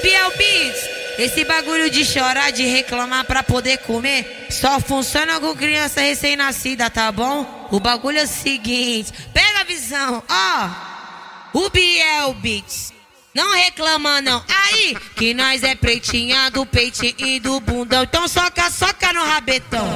Biel Beats, esse bagulho de chorar, de reclamar pra poder comer, só funciona com criança recém-nascida, tá bom? O bagulho é o seguinte, pega a visão, ó. O Biel Beats, não reclama não. Aí, que nós é pretinha do peitinho e do bundão, então soca no rabetão.